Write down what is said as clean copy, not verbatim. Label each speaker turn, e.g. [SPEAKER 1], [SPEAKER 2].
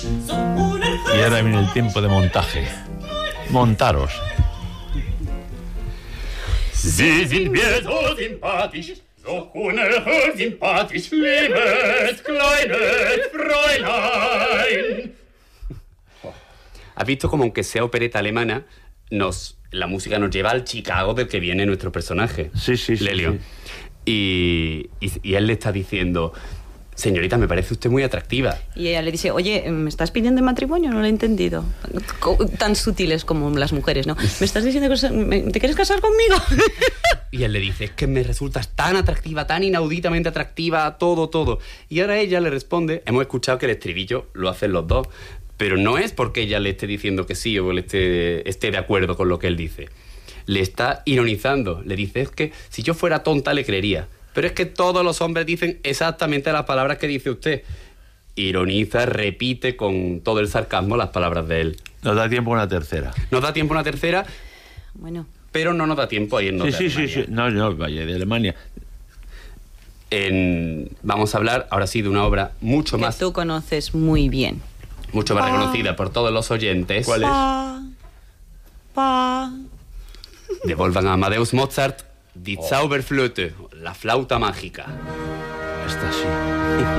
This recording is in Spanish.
[SPEAKER 1] Y ahora viene el tiempo de montaje. Montaros.
[SPEAKER 2] Sie sind mir so sympathisch, so sympathisch, liebes kleines Fräulein. ¿Has visto como aunque sea opereta alemana, la música nos lleva al Chicago del que viene nuestro personaje?
[SPEAKER 1] Sí,
[SPEAKER 2] Lelio.
[SPEAKER 1] Sí.
[SPEAKER 2] Y él le está diciendo: señorita, me parece usted muy atractiva.
[SPEAKER 3] Y ella le dice: oye, ¿me estás pidiendo matrimonio? No lo he entendido. Tan sutiles como las mujeres, ¿no? ¿Me estás diciendo que te quieres casar conmigo?
[SPEAKER 2] Y él le dice: es que me resultas tan atractiva, tan inauditamente atractiva, todo. Y ahora ella le responde: hemos escuchado que el estribillo lo hacen los dos, pero no es porque ella le esté diciendo que sí o él esté de acuerdo con lo que él dice. Le está ironizando. Le dice: es que si yo fuera tonta le creería, pero es que todos los hombres dicen exactamente las palabras que dice usted. Ironiza, repite con todo el sarcasmo las palabras de él.
[SPEAKER 1] Nos da tiempo a una tercera.
[SPEAKER 2] Nos da tiempo a una tercera,
[SPEAKER 3] Bueno.
[SPEAKER 2] pero no nos da tiempo a irnos de Alemania.
[SPEAKER 1] Sí. No, vaya, de Alemania.
[SPEAKER 2] Vamos a hablar ahora sí de una obra mucho
[SPEAKER 3] Que
[SPEAKER 2] más...
[SPEAKER 3] tú conoces muy bien.
[SPEAKER 2] Mucho más reconocida por todos los oyentes.
[SPEAKER 1] ¿Cuál es?
[SPEAKER 2] De Wolfgang Amadeus Mozart, Die Zauberflöte, la flauta mágica.
[SPEAKER 1] Esta sí.